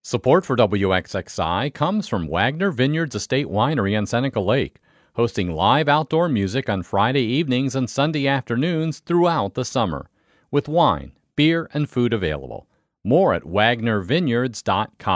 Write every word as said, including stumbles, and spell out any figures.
Support for W X X I comes from Wagner Vineyards Estate Winery on Seneca Lake, hosting live outdoor music on Friday evenings and Sunday afternoons throughout the summer, with wine, beer, and food available. More at wagner vineyards dot com.